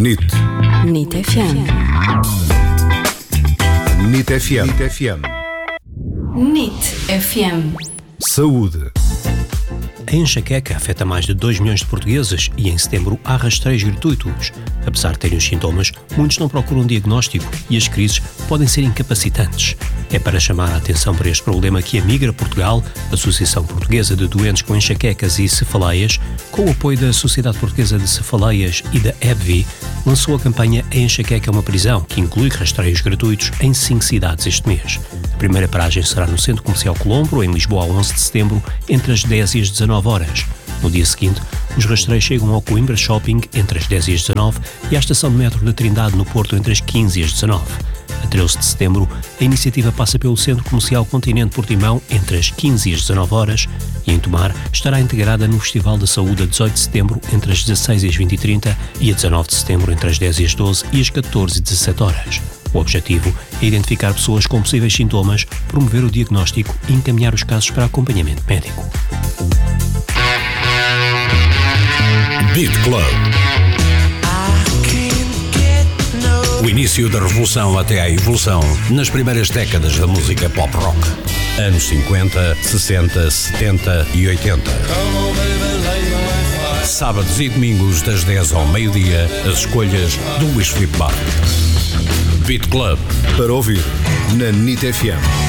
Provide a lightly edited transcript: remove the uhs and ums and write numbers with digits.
NIT FM. NIT FM. NIT FM. Saúde. A enxaqueca afeta mais de 2 milhões de portugueses e em setembro há rastreios gratuitos. Apesar de terem os sintomas, muitos não procuram diagnóstico e as crises podem ser incapacitantes. É para chamar a atenção para este problema que a Migra Portugal, Associação Portuguesa de Doentes com Enxaquecas e Cefaleias, com o apoio da Sociedade Portuguesa de Cefaleias e da EBVI, lançou a campanha A Enxaqueca é uma Prisão, que inclui rastreios gratuitos em 5 cidades este mês. A primeira paragem será no Centro Comercial Colombro, em Lisboa, a 11 de setembro, entre as 10 e as 19 horas. No dia seguinte, os rastreios chegam ao Coimbra Shopping, entre as 10 e as 19, e à estação de metro da Trindade, no Porto, entre as 15 e as 19. A 13 de setembro, a iniciativa passa pelo Centro Comercial Continente Portimão, entre as 15 e as 19 horas, e em Tomar estará integrada no Festival da Saúde a 18 de setembro, entre as 16 e as 20h30, e a 19 de setembro, entre as 10 e as 12 e as 14 e 17 horas. O objetivo é identificar pessoas com possíveis sintomas, promover o diagnóstico e encaminhar os casos para acompanhamento médico. Beat Club. O início da revolução até à evolução nas primeiras décadas da música pop-rock. Anos 50, 60, 70 e 80. Sábados e domingos das 10 ao meio-dia, as escolhas do Luís Filipe Barro. Beat Club. Para ouvir na NIT FM.